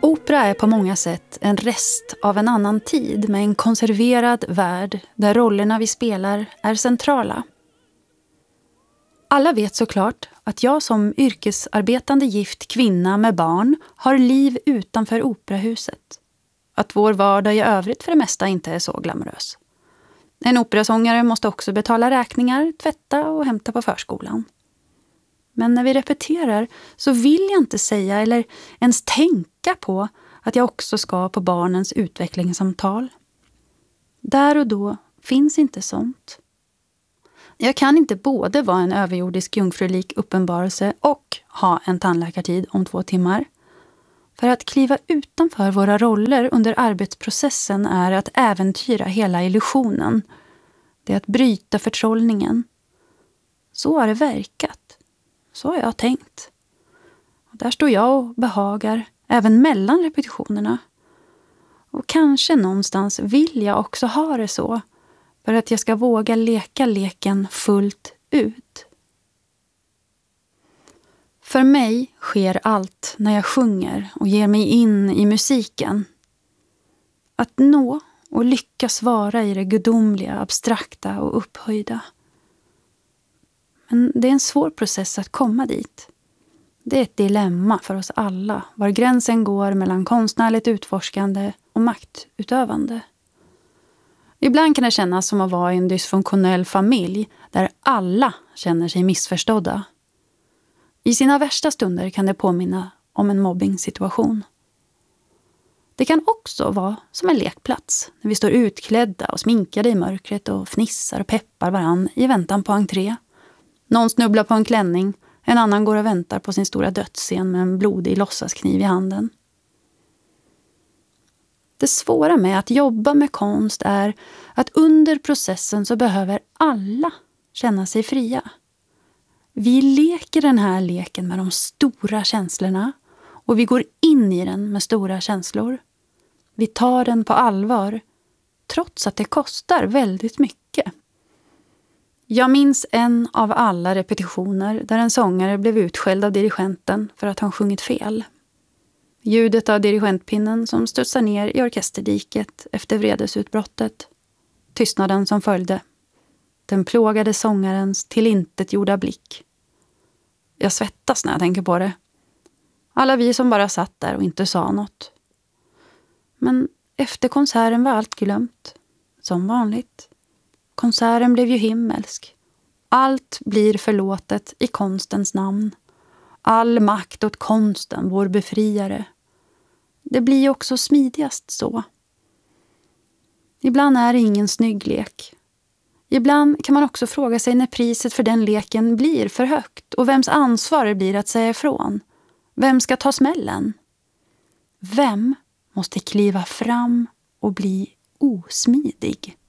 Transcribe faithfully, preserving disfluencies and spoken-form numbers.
Opera är på många sätt en rest av en annan tid med en konserverad värld där rollerna vi spelar är centrala. Alla vet såklart att jag som yrkesarbetande gift kvinna med barn har liv utanför operahuset. Att vår vardag i övrigt för det mesta inte är så glamorös. En operasångare måste också betala räkningar, tvätta och hämta på förskolan. Men när vi repeterar så vill jag inte säga eller ens tänka på att jag också ska på barnens utvecklingssamtal. Där och då finns inte sånt. Jag kan inte både vara en överjordisk jungfrulik uppenbarelse och ha en tandläkartid om två timmar. För att kliva utanför våra roller under arbetsprocessen är att äventyra hela illusionen. Det är att bryta förtrollningen. Så har det verkat. Så har jag tänkt. Och där står jag och behagar, även mellan repetitionerna. Och kanske någonstans vill jag också ha det så. För att jag ska våga leka leken fullt ut. För mig sker allt när jag sjunger och ger mig in i musiken. Att nå och lyckas vara i det gudomliga, abstrakta och upphöjda. Men det är en svår process att komma dit. Det är ett dilemma för oss alla, var gränsen går mellan konstnärligt utforskande och maktutövande. Ibland kan det kännas som att vara i en dysfunktionell familj där alla känner sig missförstådda. I sina värsta stunder kan det påminna om en mobbing-situation. Det kan också vara som en lekplats när vi står utklädda och sminkade i mörkret och fnissar och peppar varann i väntan på entré. Någon snubblar på en klänning, en annan går och väntar på sin stora dödsscen med en blodig låtsaskniv i handen. Det svåra med att jobba med konst är att under processen så behöver alla känna sig fria. Vi leker den här leken med de stora känslorna och vi går in i den med stora känslor. Vi tar den på allvar, trots att det kostar väldigt mycket. Jag minns en av alla repetitioner där en sångare blev utskälld av dirigenten för att han sjungit fel. Ljudet av dirigentpinnen som studsar ner i orkesterdiket efter vredesutbrottet. Tystnaden som följde. Den plågade sångarens tillintetgjorda blick. Jag svettas när jag tänker på det. Alla vi som bara satt där och inte sa något. Men efter konserten var allt glömt. Som vanligt. Konserten blev ju himmelsk. Allt blir förlåtet i konstens namn. All makt åt konsten, vår befriare. Det blir också smidigast så. Ibland är det ingen snygg lek. Ibland kan man också fråga sig när priset för den leken blir för högt och vems ansvar det blir att säga ifrån. Vem ska ta smällen? Vem måste kliva fram och bli osmidig?